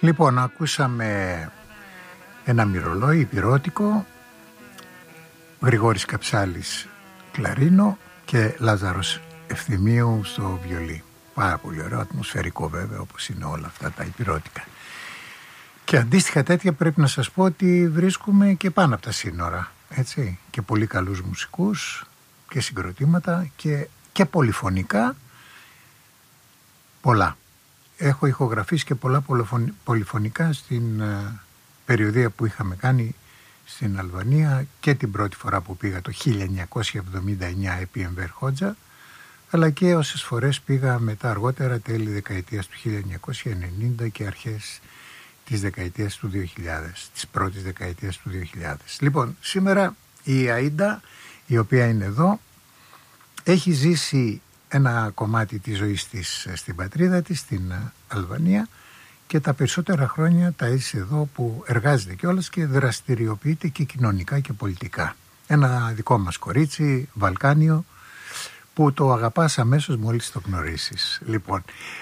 Λοιπόν, ακούσαμε ένα μυρολόι υπηρώτικο, Γρηγόρης Καψάλης κλαρίνο και Λάζαρος Ευθυμίου στο βιολί. Πάρα πολύ ωραίο, ατμοσφαιρικό βέβαια, όπως είναι όλα αυτά τα υπηρώτικα. Και αντίστοιχα τέτοια πρέπει να σας πω ότι βρίσκουμε και πάνω από τα σύνορα, έτσι, και πολύ καλούς μουσικούς και συγκροτήματα και πολυφωνικά πολλά. Έχω ηχογραφήσει και πολλά πολυφωνικά στην περιοδία που είχαμε κάνει στην Αλβανία και την πρώτη φορά που πήγα το 1979 επί Ενβέρ Χότζα, αλλά και όσες φορές πήγα μετά αργότερα, τέλη δεκαετίας του 1990 και αρχές της δεκαετίας του 2000, της πρώτης δεκαετίας του 2000. Λοιπόν, σήμερα η Αΐντα, η οποία είναι εδώ, έχει ζήσει ένα κομμάτι της ζωής της στην πατρίδα της, στην Αλβανία, και τα περισσότερα χρόνια τα έζησε εδώ, που εργάζεται κιόλας και δραστηριοποιείται και κοινωνικά και πολιτικά. Ένα δικό μας κορίτσι, Βαλκάνιο, που το αγαπάς αμέσως μόλις το γνωρίσεις. Λοιπόν,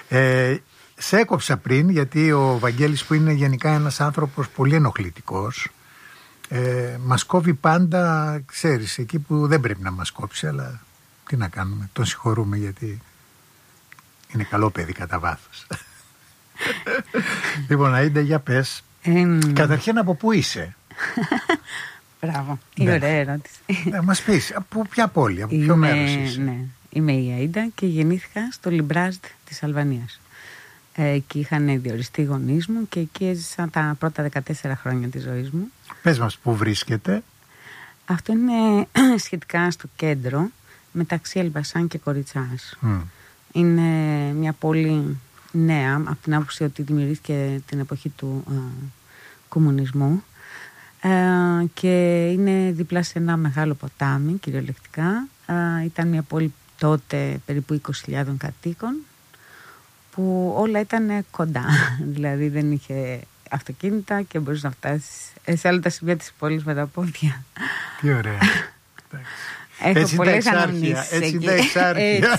σε έκοψα πριν, γιατί ο Βαγγέλης, που είναι γενικά ένας άνθρωπος πολύ ενοχλητικός, μας κόβει πάντα, ξέρεις, εκεί που δεν πρέπει να μας κόψει, αλλά τι να κάνουμε, τον συγχωρούμε γιατί είναι καλό παιδί κατά βάθος. Λοιπόν, Αΐντα, για πες. Καταρχήν, από πού είσαι? Μπράβο, τι ωραία ερώτηση. Μας πεις, από ποια πόλη, από ποιο μέρος είσαι? Ναι, είμαι η Αΐντα και γεννήθηκα στο Λιμπράζτ της Αλβανίας. Εκεί είχαν διοριστεί οι γονείς μου και εκεί έζησα τα πρώτα 14 χρόνια της ζωής μου. Πες μας πού βρίσκεται. Αυτό είναι σχετικά στο κέντρο, μεταξύ Ελμπασάν και Κοριτσάς. Είναι μια πόλη νέα, από την άποψη ότι δημιουργήθηκε την εποχή του κομμουνισμού, και είναι δίπλα σε ένα μεγάλο ποτάμι, κυριολεκτικά. Ήταν μια πόλη τότε περίπου 20.000 κατοίκων, που όλα ήταν κοντά. Δηλαδή δεν είχε αυτοκίνητα και μπορείς να φτάσεις σε όλα τα σημεία της πόλης με τα πόδια. Τι ωραία. Έχω πολλές αναμνήσεις έτσι εκεί. τα εξάρχεια.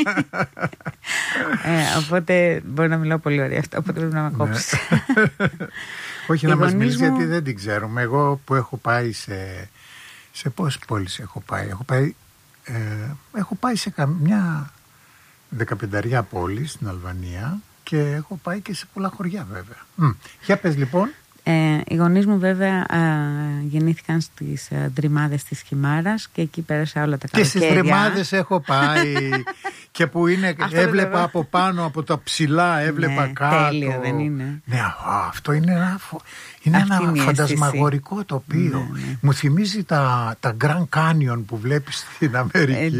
Οπότε μπορεί να μιλάω πολύ ωραία αυτό, οπότε πρέπει να με κόψεις. Όχι, να μας μιλήσεις, γιατί δεν την ξέρουμε. Εγώ που έχω πάει σε πόσες πόλεις έχω πάει? Έχω πάει σε καμιά 15 πόλεις στην Αλβανία και έχω πάει και σε πολλά χωριά βέβαια. Για πες λοιπόν. Οι γονείς μου βέβαια γεννήθηκαν στις Δρυμάδες της Χιμάρας και εκεί πέρασα όλα τα καλοκαίρια. Και στις Δρυμάδες έχω πάει και που είναι, έβλεπα από πάνω, από τα ψηλά, έβλεπα κάτω. Τέλειο, δεν είναι? Ναι, αυτό είναι ένα φαντασμαγορικό τοπίο. Ναι. Μου θυμίζει τα Grand Canyon που βλέπεις στην Αμερική.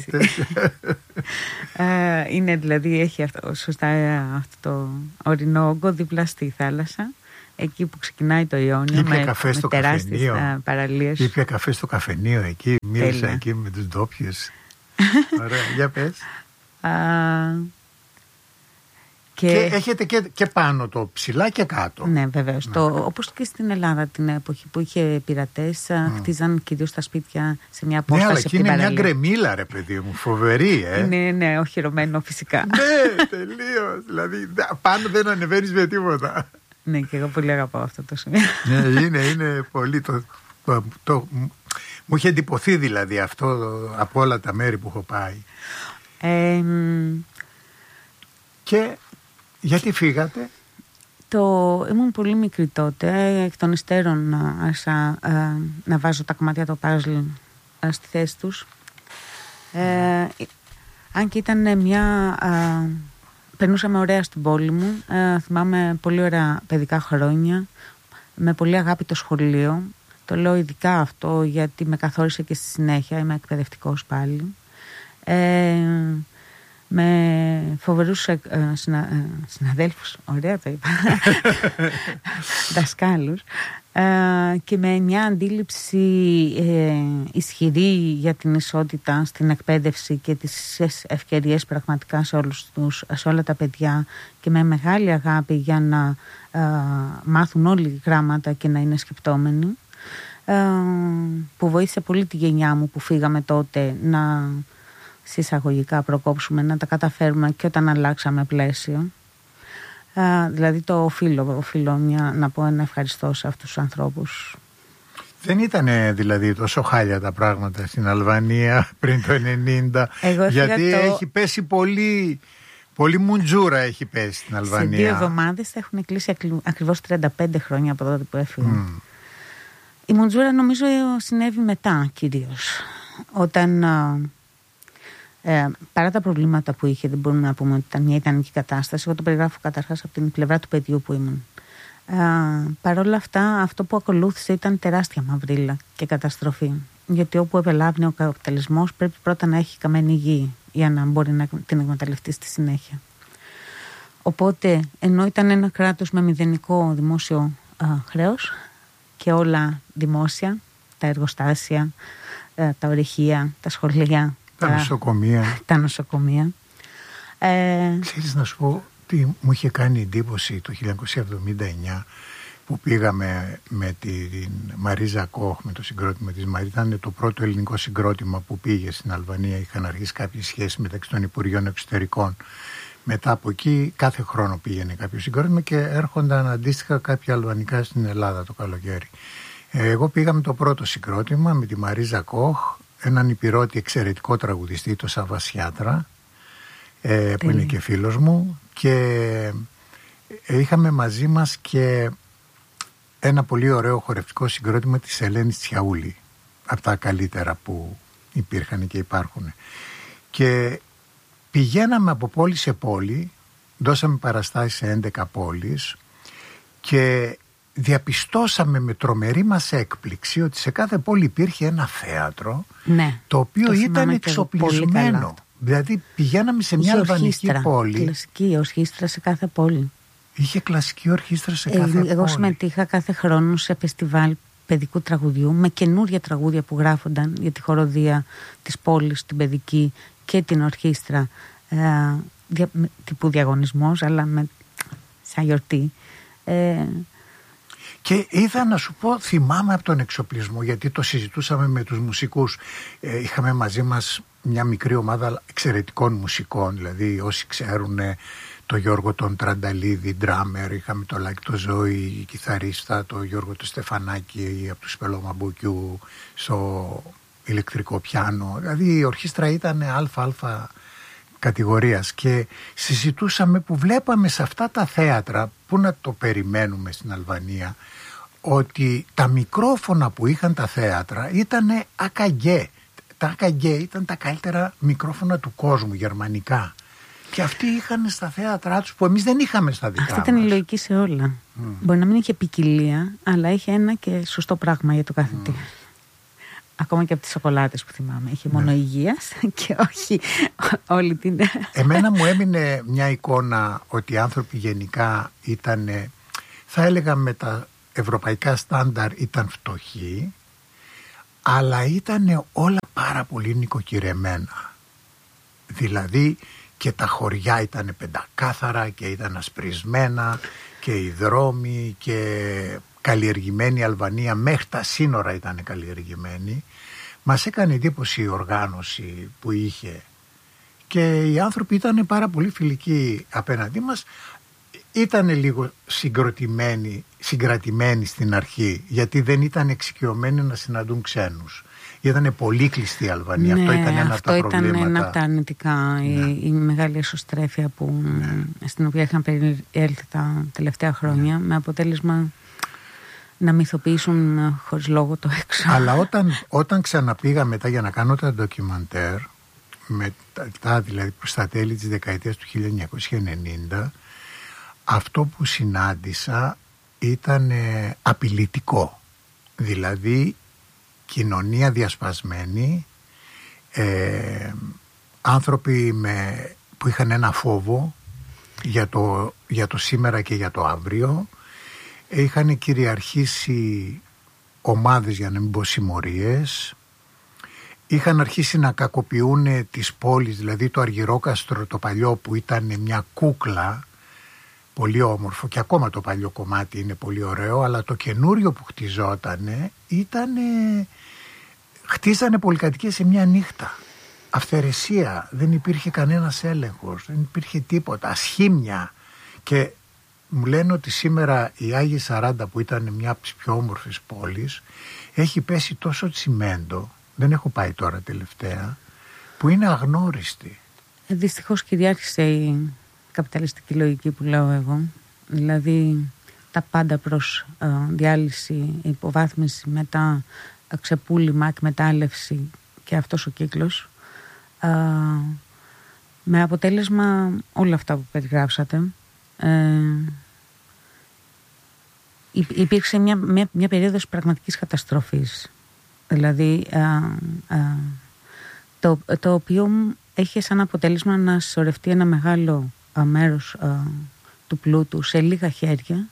Είναι δηλαδή, έχει σωστά αυτό το ορεινό όγκο δίπλα στη θάλασσα. Εκεί που ξεκινάει το Ιόνιο με τεράστιες παραλίες. Ήπια καφέ στο καφενείο εκεί, μίλησα εκεί με τους ντόπιους. Ωραία, για πες. Και έχετε και πάνω το ψηλά και κάτω. Ναι, βεβαίως. Όπως και στην Ελλάδα την εποχή που είχε πειρατές, χτίζαν κυρίως τα σπίτια σε μια απόσταση. Ναι, αλλά εκεί είναι μια γκρεμίλα, ρε παιδί μου, φοβερή, Ναι, οχυρωμένο φυσικά. Ναι, τελείως. Δηλαδή πάνω δεν ανεβαίνεις με τίποτα. Ναι, και εγώ πολύ αγαπάω αυτό το σημείο. Ναι, είναι πολύ. Μου είχε εντυπωθεί δηλαδή αυτό από όλα τα μέρη που έχω πάει. Και γιατί φύγατε? Ήμουν πολύ μικρή τότε. Εκ των υστέρων άρχισα να βάζω τα κομμάτια του παζλ στη θέση τους. Αν και ήταν περνούσαμε ωραία στην πόλη μου. Θυμάμαι πολύ ωραία παιδικά χρόνια, με πολύ αγάπη το σχολείο. Το λέω ειδικά αυτό γιατί με καθόρισε και στη συνέχεια. Είμαι εκπαιδευτικός πάλι. Με φοβερούς συναδέλφους, ωραία το είπα, δασκάλους, και με μια αντίληψη ισχυρή για την ισότητα στην εκπαίδευση και τις ευκαιρίες πραγματικά σε όλα τα παιδιά, και με μεγάλη αγάπη για να μάθουν όλοι γράμματα και να είναι σκεπτόμενοι, που βοήθησε πολύ τη γενιά μου που φύγαμε τότε να συσσαγωγικά προκόψουμε, να τα καταφέρουμε και όταν αλλάξαμε πλαίσιο. Δηλαδή οφείλω να πω ένα ευχαριστώ σε αυτούς τους ανθρώπους. Δεν ήταν δηλαδή τόσο χάλια τα πράγματα στην Αλβανία πριν το 1990, γιατί έχει πέσει πολύ μουντζούρα έχει πέσει στην Αλβανία. Σε 2 εβδομάδες θα έχουν κλείσει ακριβώς 35 χρόνια από τότε που έφυγα. Η μουντζούρα νομίζω συνέβη μετά κυρίως, όταν παρά τα προβλήματα που είχε, δεν μπορούμε να πούμε ότι ήταν μια ιδανική κατάσταση. Εγώ το περιγράφω καταρχάς από την πλευρά του παιδιού που ήμουν. Παρ' όλα αυτά, αυτό που ακολούθησε ήταν τεράστια μαυρίλα και καταστροφή. Γιατί όπου επελάβει ο καπιταλισμός, πρέπει πρώτα να έχει καμένη γη για να μπορεί να την εκμεταλλευτεί στη συνέχεια. Οπότε, ενώ ήταν ένα κράτος με μηδενικό δημόσιο χρέος και όλα δημόσια, τα εργοστάσια, τα ορυχεία, τα σχολεία, τα νοσοκομεία. Ξέρεις να σου πω τι μου είχε κάνει εντύπωση το 1979 που πήγαμε με την Μαρίζα Κόχ, με το συγκρότημα της Μαρίζα. Ήταν το πρώτο ελληνικό συγκρότημα που πήγε στην Αλβανία. Είχαν αρχίσει κάποιες σχέσεις μεταξύ των Υπουργείων Εξωτερικών. Μετά από εκεί κάθε χρόνο πήγαινε κάποιο συγκρότημα και έρχονταν αντίστοιχα κάποια αλβανικά στην Ελλάδα το καλοκαίρι. Εγώ πήγα με το πρώτο συγκρότημα με τη Μαρίζα Κόχ, έναν υπηρώτη εξαιρετικό τραγουδιστή, το Σαββασιάτρα, που είναι και φίλος μου, και είχαμε μαζί μας και ένα πολύ ωραίο χορευτικό συγκρότημα της Ελένης Τσιαούλη, από τα καλύτερα που υπήρχαν και υπάρχουν. Και πηγαίναμε από πόλη σε πόλη, δώσαμε παραστάσεις σε 11 πόλεις και διαπιστώσαμε με τρομερή μας έκπληξη ότι σε κάθε πόλη υπήρχε ένα θέατρο, το οποίο ήταν εξοπλισμένο. Δηλαδή πηγαίναμε σε μια αλβανική πόλη. Κλασική ορχήστρα σε κάθε πόλη. Είχε κλασική ορχήστρα σε κάθε πόλη. Εγώ συμμετείχα κάθε χρόνο σε φεστιβάλ παιδικού τραγουδιού με καινούρια τραγούδια που γράφονταν για τη χοροδία της πόλης, την παιδική και την ορχήστρα, τύπου διαγωνισμός, αλλά σαν γιορτή. Και είδα να σου πω, θυμάμαι από τον εξοπλισμό, γιατί το συζητούσαμε με τους μουσικούς. Είχαμε μαζί μας μια μικρή ομάδα εξαιρετικών μουσικών, δηλαδή όσοι ξέρουν το Γιώργο τον Τρανταλίδη, ντράμερ, είχαμε το Λάκη το Ζώη, κιθαρίστα, το Γιώργο το Στεφανάκη από του Σπελομαμπούκιου στο ηλεκτρικό πιάνο. Δηλαδή η ορχήστρα ήταν αλφα κατηγορίας και συζητούσαμε που βλέπαμε σε αυτά τα θέατρα, που να το περιμένουμε στην Αλβανία, ότι τα μικρόφωνα που είχαν τα θέατρα ήταν AKG. Τα AKG ήταν τα καλύτερα μικρόφωνα του κόσμου, γερμανικά. Και αυτοί είχαν στα θέατρά τους που εμείς δεν είχαμε στα δικά μας. Αυτή ήταν η λογική σε όλα. Μπορεί να μην είχε ποικιλία, αλλά είχε ένα και σωστό πράγμα για το καθετή. Ακόμα και από τις σοκολάτες που θυμάμαι. Είχε μόνο υγείας και όχι όλη την... Εμένα μου έμεινε μια εικόνα ότι οι άνθρωποι γενικά ήταν, θα έλεγα με τα ευρωπαϊκά στάνταρ ήταν φτωχοί, αλλά ήταν όλα πάρα πολύ νοικοκυρεμένα. Δηλαδή και τα χωριά ήταν πεντακάθαρα και ήταν ασπρισμένα και οι δρόμοι και καλλιεργημένη η Αλβανία, μέχρι τα σύνορα ήταν καλλιεργημένη. Μας έκανε εντύπωση η οργάνωση που είχε και οι άνθρωποι ήταν πάρα πολύ φιλικοί απέναντί μας. Ήταν λίγο συγκρατημένοι στην αρχή, γιατί δεν ήταν εξοικειωμένοι να συναντούν ξένους. Ήταν πολύ κλειστή η Αλβανία. Αυτό ήταν ένα από τα προβλήματα. Αυτό ήταν ένα από τα αρνητικά, η μεγάλη εσωστρέφεια στην οποία είχαν περιέλθει τα τελευταία χρόνια, με αποτέλεσμα να μυθοποιήσουν χωρίς λόγο το έξω. Αλλά όταν ξαναπήγα μετά για να κάνω τα ντοκιμαντέρ, μετά δηλαδή προς τα τέλη της δεκαετίας του 1990, αυτό που συνάντησα ήταν απειλητικό. Δηλαδή κοινωνία διασπασμένη, άνθρωποι που είχαν ένα φόβο για το σήμερα και για το αύριο. Είχαν κυριαρχήσει ομάδες, για να μην πω συμμορίες. Είχαν αρχίσει να κακοποιούν τις πόλεις, δηλαδή το Αργυρόκαστρο το παλιό που ήταν μια κούκλα, πολύ όμορφο, και ακόμα το παλιό κομμάτι είναι πολύ ωραίο, αλλά το καινούριο που χτιζότανε χτίζανε πολυκατοικίες σε μια νύχτα. Αυθαιρεσία, δεν υπήρχε κανένας έλεγχος, δεν υπήρχε τίποτα, ασχήμια. Και μου λένε ότι σήμερα η Άγιη Σαράντα, που ήταν μια από τις πιο όμορφες πόλεις, έχει πέσει τόσο τσιμέντο, δεν έχω πάει τώρα τελευταία, που είναι αγνώριστη. Δυστυχώς κυριάρχησε η καπιταλιστική λογική που λέω εγώ. Δηλαδή τα πάντα προς διάλυση, υποβάθμιση, μετά ξεπούλημα, εκμετάλλευση και αυτός ο κύκλος. Με αποτέλεσμα όλα αυτά που περιγράψατε. Υπήρξε μια περίοδος πραγματικής καταστροφής. Δηλαδή το οποίο έχει σαν αποτέλεσμα να συσσωρευτεί ένα μεγάλο μέρος του πλούτου σε λίγα χέρια,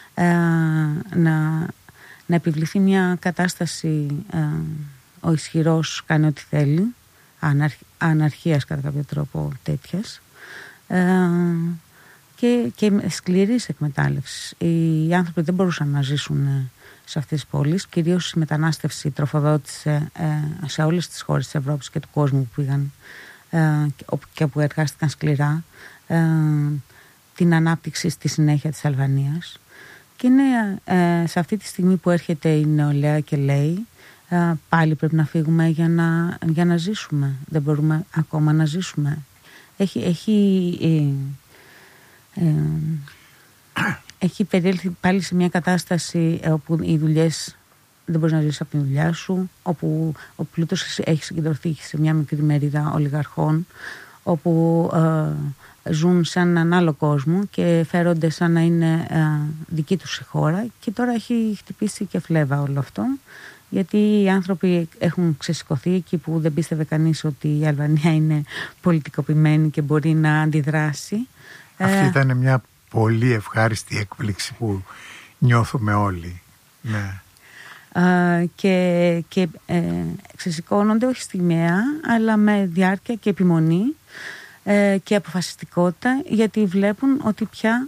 να επιβληθεί μια κατάσταση, ο ισχυρός κάνει ό,τι θέλει, αναρχίας κατά κάποιο τρόπο τέτοιας, και σκληρής εκμετάλλευσης. Οι άνθρωποι δεν μπορούσαν να ζήσουν σε αυτές τις πόλεις, κυρίως η μετανάστευση τροφοδότησε σε όλες τις χώρες της Ευρώπης και του κόσμου που πήγαν και που εργάστηκαν σκληρά την ανάπτυξη στη συνέχεια της Αλβανίας. Και είναι σε αυτή τη στιγμή που έρχεται η νεολαία και λέει πάλι πρέπει να φύγουμε για να ζήσουμε. Δεν μπορούμε ακόμα να ζήσουμε. Έχει περιέλθει πάλι σε μια κατάσταση όπου οι δουλειές δεν μπορείς να ζήσεις από τη δουλειά σου, όπου ο πλούτος έχει συγκεντρωθεί σε μια μικρή μερίδα ολιγαρχών, όπου ζουν σε έναν άλλο κόσμο και φέρονται σαν να είναι δική τους η χώρα, και τώρα έχει χτυπήσει και φλέβα όλο αυτό, γιατί οι άνθρωποι έχουν ξεσηκωθεί εκεί που δεν πίστευε κανείς ότι η Αλβανία είναι πολιτικοποιημένη και μπορεί να αντιδράσει. Αυτή ήταν μια πολύ ευχάριστη έκπληξη που νιώθουμε όλοι. Ναι. Και ξεσηκώνονται όχι στιγμιαία, αλλά με διάρκεια και επιμονή και αποφασιστικότητα, γιατί βλέπουν ότι πια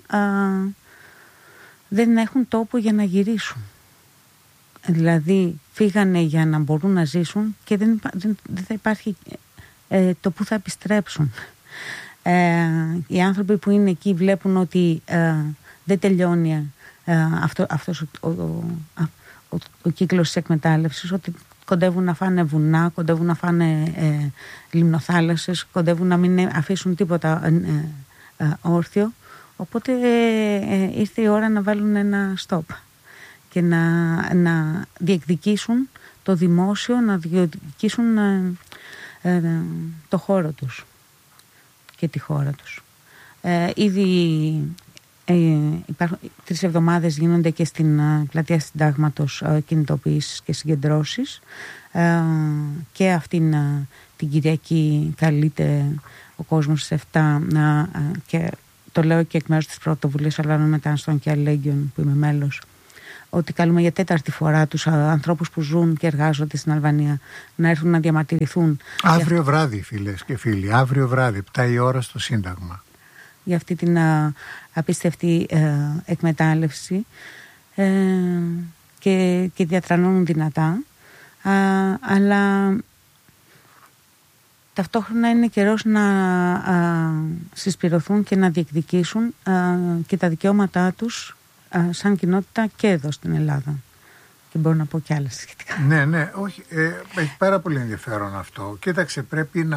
δεν έχουν τόπο για να γυρίσουν. Δηλαδή φύγανε για να μπορούν να ζήσουν και δεν θα υπάρχει το που θα επιστρέψουν. Οι άνθρωποι που είναι εκεί βλέπουν ότι δεν τελειώνει αυτός ο κύκλος της εκμετάλλευσης, ότι κοντεύουν να φάνε βουνά, κοντεύουν να φάνε λιμνοθάλασσες, κοντεύουν να μην αφήσουν τίποτα όρθιο. Οπότε ήρθε η ώρα να βάλουν ένα stop και να διεκδικήσουν το δημόσιο, να διεκδικήσουν το χώρο τους και τη χώρα τους. Ήδη υπάρχουν 3 εβδομάδες γίνονται και στην πλατεία Συντάγματος κινητοποιήσεις και συγκεντρώσεις, και αυτήν την Κυριακή καλείται ο κόσμος στις 7 και το λέω και εκ μέρους της Πρωτοβουλίας Αλβανών Μεταναστών και Αλληλέγγυων που είμαι μέλος, ότι καλούμε για 4η φορά τους ανθρώπους που ζουν και εργάζονται στην Αλβανία να έρθουν να διαμαρτυρηθούν. Αύριο βράδυ, φίλες και φίλοι, αύριο βράδυ, 7 η ώρα στο Σύνταγμα. Για αυτή την απίστευτη εκμετάλλευση, και διατρανώνουν δυνατά, αλλά ταυτόχρονα είναι καιρός να συσπηρωθούν και να διεκδικήσουν και τα δικαιώματά τους σαν κοινότητα και εδώ στην Ελλάδα. Και μπορώ να πω κι άλλα σχετικά. Ναι, όχι, έχει πάρα πολύ ενδιαφέρον αυτό. Κοίταξε, πρέπει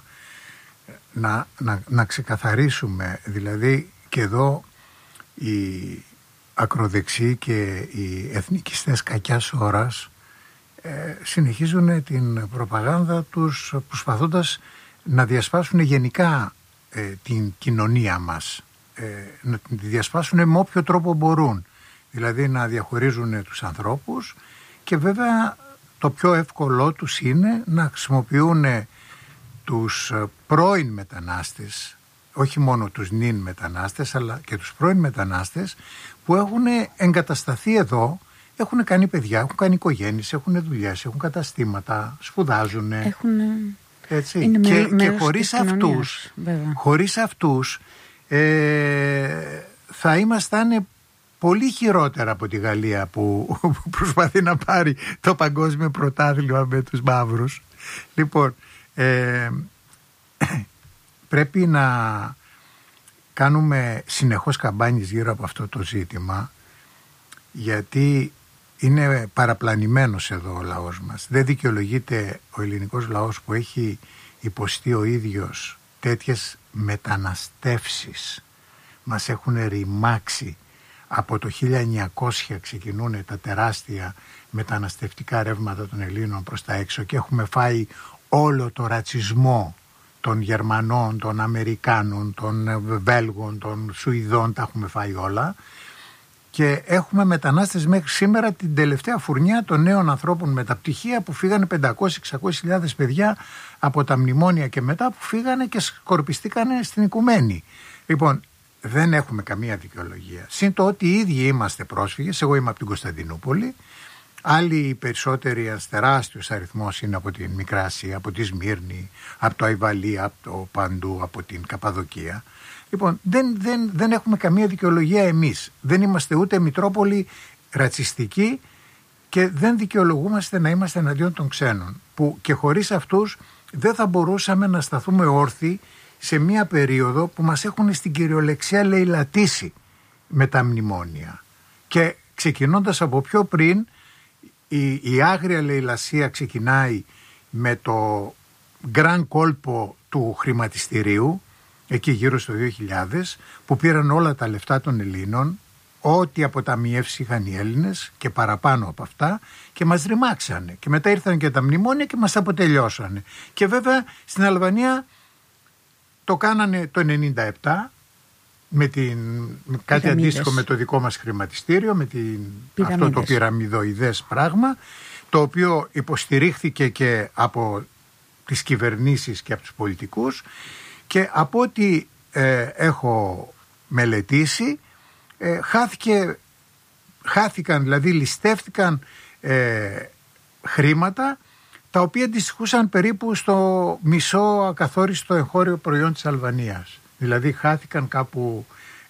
να ξεκαθαρίσουμε, δηλαδή και εδώ οι ακροδεξιοί και οι εθνικιστές κακιάς ώρας συνεχίζουν την προπαγάνδα τους, προσπαθώντας να διασπάσουν γενικά την κοινωνία μας, να τη διασπάσουν με όποιο τρόπο μπορούν, δηλαδή να διαχωρίζουν τους ανθρώπους, και βέβαια το πιο εύκολό τους είναι να χρησιμοποιούν τους πρώην μετανάστες, όχι μόνο τους νυν μετανάστες, αλλά και τους πρώην μετανάστες που έχουν εγκατασταθεί εδώ, έχουν κάνει παιδιά, έχουν κάνει οικογένειες, έχουν δουλειές, έχουν καταστήματα, σπουδάζουν. Έτσι. Και χωρίς αυτούς θα ήμασταν πολύ χειρότερα από τη Γαλλία που προσπαθεί να πάρει το παγκόσμιο πρωτάθλημα με τους μαύρους. Λοιπόν, πρέπει να κάνουμε συνεχώς καμπάνιες γύρω από αυτό το ζήτημα, γιατί είναι παραπλανημένος εδώ ο λαός μας. Δεν δικαιολογείται ο ελληνικός λαός που έχει υποστεί ο ίδιος τέτοιες μεταναστεύσεις. Μας έχουν ρημάξει. Από το 1900 ξεκινούν τα τεράστια μεταναστευτικά ρεύματα των Ελλήνων προς τα έξω και έχουμε φάει όλο το ρατσισμό των Γερμανών, των Αμερικάνων, των Βέλγων, των Σουηδών, τα έχουμε φάει όλα. Και έχουμε μετανάστες μέχρι σήμερα, την τελευταία φουρνιά των νέων ανθρώπων με τα πτυχία που φύγανε 500-600 παιδιά από τα μνημόνια και μετά, που φύγανε και σκορπιστήκανε στην οικουμένη. Λοιπόν, δεν έχουμε καμία δικαιολογία. Συν το ότι οι ίδιοι είμαστε πρόσφυγες. Εγώ είμαι από την Κωνσταντινούπολη. Άλλοι περισσότεροι, ένας τεράστιος αριθμός, είναι από την Μικρά Ασία, από τη Σμύρνη, από το Αϊβαλί, από το παντού, από την Καπαδοκία. Λοιπόν, δεν έχουμε καμία δικαιολογία εμείς. Δεν είμαστε ούτε Μητρόπολη ρατσιστική και δεν δικαιολογούμαστε να είμαστε εναντίον των ξένων. Που και χωρίς αυτούς δεν θα μπορούσαμε να σταθούμε όρθιοι σε μια περίοδο που μας έχουν στην κυριολεξία λαιλατήσει με τα μνημόνια. Και ξεκινώντας από πιο πριν, η άγρια λαιλασία ξεκινάει με το γκραν κόλπο του χρηματιστηρίου, εκεί γύρω στο 2000, που πήραν όλα τα λεφτά των Ελλήνων, ό,τι αποταμιεύσει είχαν οι Έλληνες και παραπάνω από αυτά, και μας ρημάξανε. Και μετά ήρθαν και τα μνημόνια και μας αποτελειώσανε. Και βέβαια στην Αλβανία το κάνανε το 1997 με κάτι αντίστοιχο με το δικό μας χρηματιστήριο, με αυτό το πυραμιδοειδές πράγμα, το οποίο υποστηρίχθηκε και από τις κυβερνήσεις και από τους πολιτικούς, και από ό,τι έχω μελετήσει, χάθηκαν, δηλαδή ληστεύτηκαν χρήματα τα οποία αντιστοιχούσαν περίπου στο μισό ακαθόριστο εγχώριο προϊόν της Αλβανίας. Δηλαδή χάθηκαν κάπου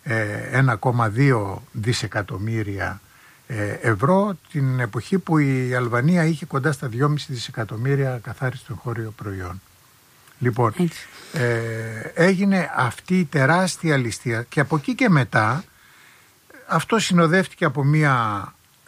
1,2 δισεκατομμύρια ευρώ την εποχή που η Αλβανία είχε κοντά στα 2,5 δισεκατομμύρια ακαθάριστο εγχώριο προϊόν. Λοιπόν, έγινε αυτή η τεράστια ληστεία και από εκεί και μετά αυτό συνοδεύτηκε από μια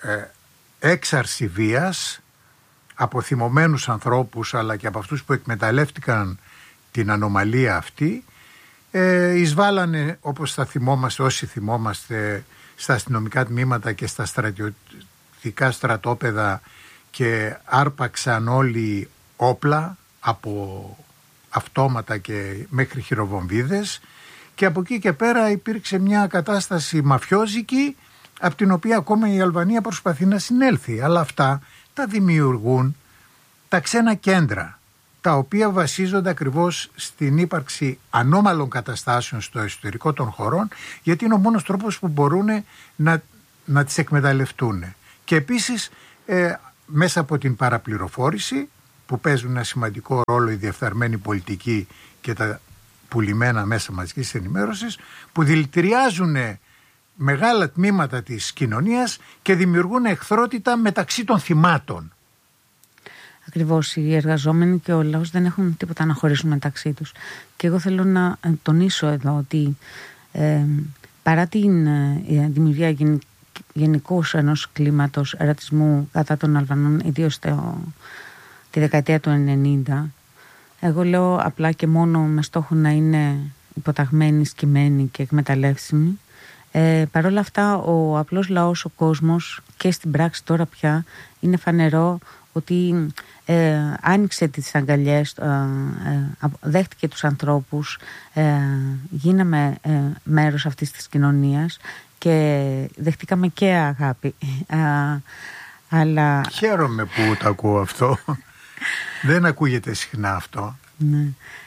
έξαρση βίας από θυμωμένους ανθρώπους, αλλά και από αυτούς που εκμεταλλεύτηκαν την ανομαλία αυτή. Εισβάλλανε, όπως θα θυμόμαστε, όσοι θυμόμαστε, στα αστυνομικά τμήματα και στα στρατιωτικά στρατόπεδα και άρπαξαν όλοι όπλα, από αυτόματα και μέχρι χειροβομβίδες, και από εκεί και πέρα υπήρξε μια κατάσταση μαφιόζικη από την οποία ακόμα η Αλβανία προσπαθεί να συνέλθει. Αλλά αυτά τα δημιουργούν τα ξένα κέντρα, τα οποία βασίζονται ακριβώς στην ύπαρξη ανώμαλων καταστάσεων στο εσωτερικό των χωρών, γιατί είναι ο μόνος τρόπος που μπορούν να τις εκμεταλλευτούν. Και επίσης μέσα από την παραπληροφόρηση, που παίζουν ένα σημαντικό ρόλο η διεφθαρμένη πολιτική και τα πουλημένα μέσα μαζικής ενημέρωσης, που δηλητηριάζουν μεγάλα τμήματα της κοινωνίας και δημιουργούν εχθρότητα μεταξύ των θυμάτων. Ακριβώς, οι εργαζόμενοι και ο λαός δεν έχουν τίποτα να χωρίσουν μεταξύ τους. Και εγώ θέλω να τονίσω εδώ ότι παρά την δημιουργία γενικώς ενός κλίματος ρατσισμού κατά των Αλβανών, ιδίως τη δεκαετία του 90, εγώ λέω απλά και μόνο με στόχο να είναι υποταγμένοι, σκυμμένοι και εκμεταλλεύσιμοι. Παρ' όλα αυτά ο απλός λαός, ο κόσμος, και στην πράξη τώρα πια είναι φανερό ότι άνοιξε τις αγκαλιές, δέχτηκε τους ανθρώπους, γίναμε μέρος αυτής της κοινωνίας και δεχτήκαμε και αγάπη. Αλλά... Χαίρομαι που το ακούω αυτό. Δεν ακούγεται συχνά αυτό. Ναι.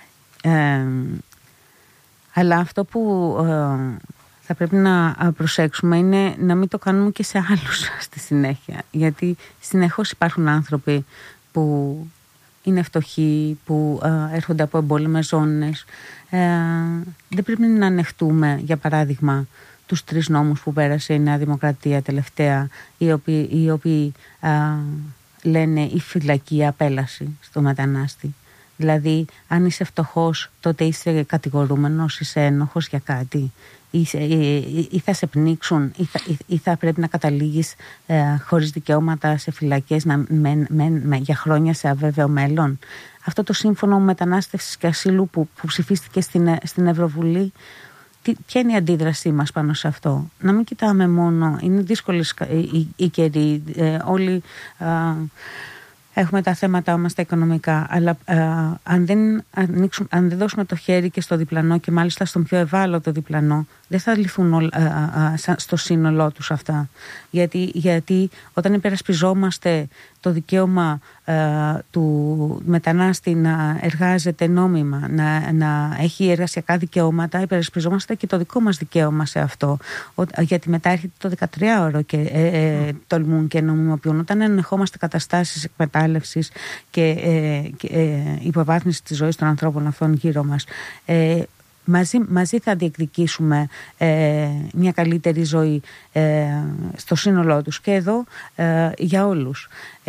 Αλλά αυτό που θα πρέπει να προσέξουμε είναι να μην το κάνουμε και σε άλλους στη συνέχεια. Γιατί συνεχώς υπάρχουν άνθρωποι που είναι φτωχοί, που έρχονται από εμπόλεμες ζώνες. Δεν πρέπει να ανεχτούμε, για παράδειγμα, τους 3 νόμους που πέρασε η Νέα Δημοκρατία τελευταία, οι οποίοι λένε η φυλακή απέλαση στο μετανάστη. Δηλαδή, αν είσαι φτωχός, τότε είσαι κατηγορούμενος, είσαι ένοχος για κάτι, ή θα σε πνίξουν, ή θα πρέπει να καταλήγεις χωρίς δικαιώματα σε φυλακές για χρόνια σε αβέβαιο μέλλον. Αυτό το σύμφωνο μετανάστευσης και ασύλου που ψηφίστηκε στην Ευρωβουλή, ποια είναι η αντίδρασή μας πάνω σε αυτό? Να μην κοιτάμε μόνο, είναι δύσκολες οι καιροί, όλοι έχουμε τα θέματα μας τα οικονομικά, αλλά αν δεν δώσουμε το χέρι και στο διπλανό, και μάλιστα στον πιο ευάλωτο διπλανό, δεν θα λυθούν στο σύνολό τους αυτά. Γιατί όταν υπερασπιζόμαστε το δικαίωμα του μετανάστη να εργάζεται νόμιμα, να έχει εργασιακά δικαιώματα, υπερασπιζόμαστε και το δικό μας δικαίωμα σε αυτό. Γιατί μετά έρχεται το 13ωρο και τολμούν και νομιμοποιούν. Όταν ενεχόμαστε καταστάσεις εκμετάλλευσης και υποβάθμισης της ζωής των ανθρώπων αυτών γύρω μας, μαζί θα διεκδικήσουμε μια καλύτερη ζωή στο σύνολό τους, και εδώ για όλους.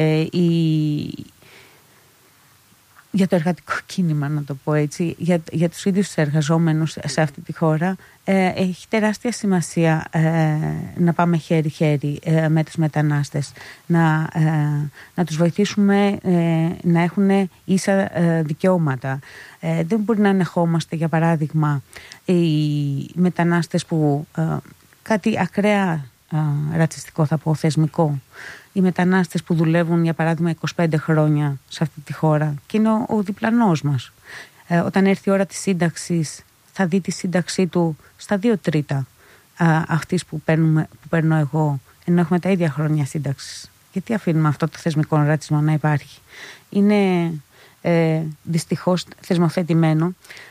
Για το εργατικό κίνημα, να το πω έτσι, για τους ίδιους τους εργαζόμενους σε αυτή τη χώρα, έχει τεράστια σημασία να πάμε χέρι-χέρι με τους μετανάστες, να τους βοηθήσουμε να έχουν ίσα δικαιώματα. Δεν μπορεί να ανεχόμαστε, για παράδειγμα, οι μετανάστες που κάτι ακραία ρατσιστικό, θα πω, θεσμικό, οι μετανάστες που δουλεύουν, για παράδειγμα, 25 χρόνια σε αυτή τη χώρα, και είναι ο διπλανός μας. Όταν έρθει η ώρα της σύνταξης, θα δει τη σύνταξή του στα 2/3 αυτής που παίρνω εγώ, ενώ έχουμε τα ίδια χρόνια σύνταξης. Γιατί αφήνουμε αυτό το θεσμικό ρατσισμό να υπάρχει? Είναι δυστυχώς θεσμοθετημένο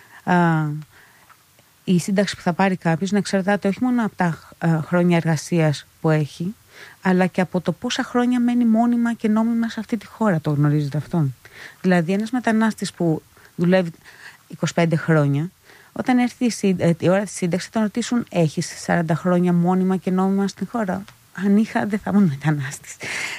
η σύνταξη που θα πάρει κάποιος να εξαρτάται όχι μόνο από τα χρόνια εργασίας που έχει, αλλά και από το πόσα χρόνια μένει μόνιμα και νόμιμα σε αυτή τη χώρα. Το γνωρίζετε αυτό? Δηλαδή, ένας μετανάστης που δουλεύει 25 χρόνια, όταν έρθει η ώρα της σύνταξης, θα τον ρωτήσουν: έχεις 40 χρόνια μόνιμα και νόμιμα στην χώρα? Αν είχα, δεν θα ήμουν μετανάστης.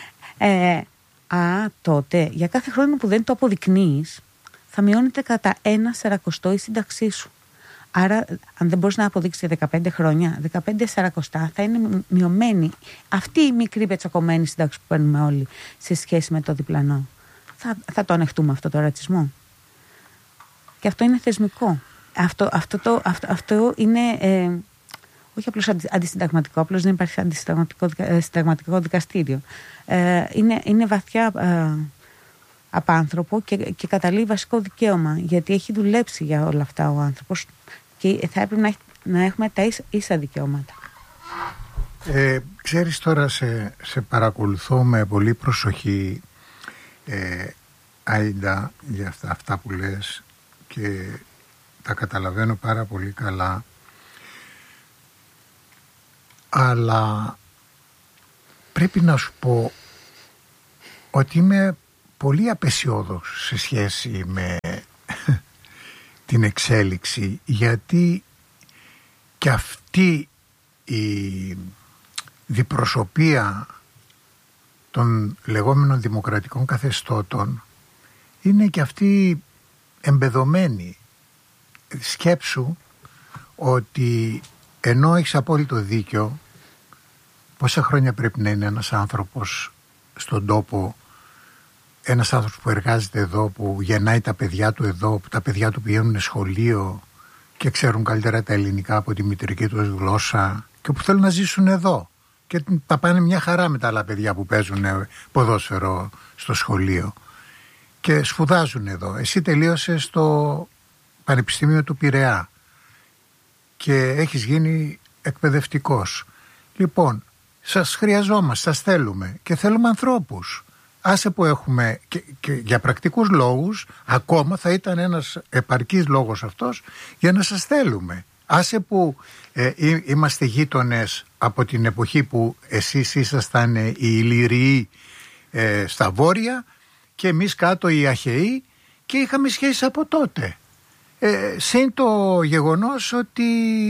Τότε, για κάθε χρόνο που δεν το αποδεικνύεις, θα μειώνεται κατά 1/40 η σύνταξή σου. Άρα, αν δεν μπορείς να αποδείξεις 15 χρόνια, 15/40 θα είναι μειωμένη αυτή η μικρή πετσακομμένη σύνταξη που παίρνουμε όλοι σε σχέση με το διπλανό. Θα το ανεχτούμε αυτό το ρατσισμό? Και αυτό είναι θεσμικό. Αυτό είναι όχι απλώς αντισυνταγματικό, απλώς δεν υπάρχει αντισυνταγματικό δικαστήριο. Είναι βαθιά απάνθρωπο και καταλύει βασικό δικαίωμα, γιατί έχει δουλέψει για όλα αυτά ο άνθρωπος και θα έπρεπε να έχουμε τα ίσα δικαιώματα. Ξέρεις, τώρα σε παρακολουθώ με πολύ προσοχή, Άιντα, για αυτά που λες, και τα καταλαβαίνω πάρα πολύ καλά, αλλά πρέπει να σου πω ότι είμαι πολύ απεσιόδοξος σε σχέση με την εξέλιξη, γιατί και αυτή η διπροσωπεία των λεγόμενων δημοκρατικών καθεστώτων είναι και αυτή εμπεδωμένη. Σκέψου ότι ενώ έχεις απόλυτο δίκιο, πόσα χρόνια πρέπει να είναι ένας άνθρωπος στον τόπο, ένας άνθρωπος που εργάζεται εδώ, που γεννάει τα παιδιά του εδώ, που τα παιδιά του πηγαίνουν σχολείο και ξέρουν καλύτερα τα ελληνικά από τη μητρική τους γλώσσα και που θέλουν να ζήσουν εδώ και τα πάνε μια χαρά με τα άλλα παιδιά που παίζουν ποδόσφαιρο στο σχολείο και σπουδάζουν εδώ. Εσύ τελείωσες στο Πανεπιστήμιο του Πειραιά και έχεις γίνει εκπαιδευτικός. Λοιπόν, σας χρειαζόμαστε, σας θέλουμε και θέλουμε ανθρώπους. Άσε που έχουμε και για πρακτικούς λόγους, ακόμα θα ήταν ένας επαρκής λόγος αυτός για να σας θέλουμε. Άσε που είμαστε γείτονες από την εποχή που εσείς ήσασταν οι Ηλυριοί στα βόρεια και εμείς κάτω οι Αχαιοί και είχαμε σχέσεις από τότε. Συν το γεγονός ότι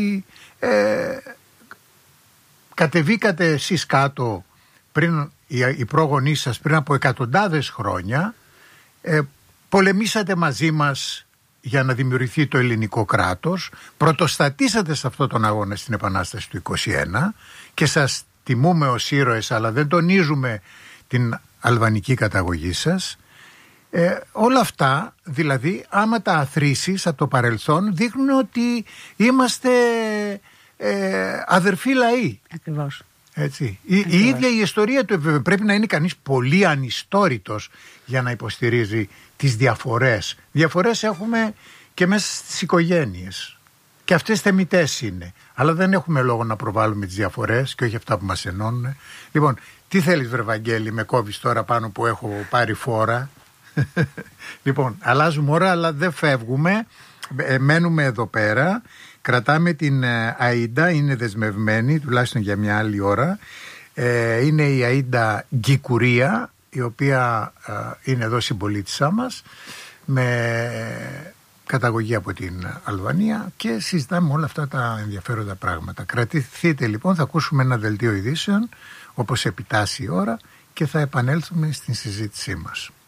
κατεβήκατε εσείς κάτω πριν οι πρόγονείς σας πριν από εκατοντάδες χρόνια, πολεμήσατε μαζί μας για να δημιουργηθεί το ελληνικό κράτος, πρωτοστατήσατε σε αυτόν τον αγώνα στην Επανάσταση του 21 και σας τιμούμε ως ήρωες, αλλά δεν τονίζουμε την αλβανική καταγωγή σας. Όλα αυτά, δηλαδή, άμα τα αθροίσεις από το παρελθόν, δείχνουν ότι είμαστε αδερφοί λαοί. Ακριβώς. Έτσι. Η ίδια η ιστορία του πρέπει να είναι κανείς πολύ ανιστόρητος για να υποστηρίζει τις διαφορές. Διαφορές έχουμε και μέσα στις οικογένειες. Και αυτές θεμιτές είναι. Αλλά δεν έχουμε λόγο να προβάλλουμε τις διαφορές και όχι αυτά που μας ενώνουν. Λοιπόν, τι θέλεις βρε Βαγγέλη, με κόβεις τώρα πάνω που έχω πάρει φόρα. Λοιπόν, αλλάζουμε ώρα αλλά δεν φεύγουμε. Μένουμε εδώ πέρα. Κρατάμε την Αΐντα, είναι δεσμευμένη τουλάχιστον για μια άλλη ώρα. Είναι η Αΐντα Γκικουρία, η οποία είναι εδώ συμπολίτησά μας, με καταγωγή από την Αλβανία, και συζητάμε όλα αυτά τα ενδιαφέροντα πράγματα. Κρατηθείτε λοιπόν, θα ακούσουμε ένα δελτίο ειδήσεων όπως επιτάσσει η ώρα και θα επανέλθουμε στην συζήτησή μας.